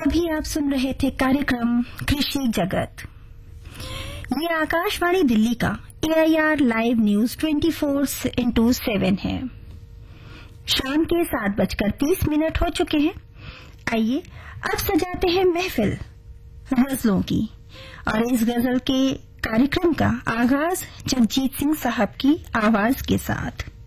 अभी आप सुन रहे थे कार्यक्रम कृषि जगत। ये आकाशवाणी दिल्ली का AIR लाइव न्यूज 24/7 है। शाम के 7:30 हो चुके हैं। आइए अब सजाते हैं महफिल गजलों की, और इस गजल के कार्यक्रम का आगाज जगजीत सिंह साहब की आवाज के साथ।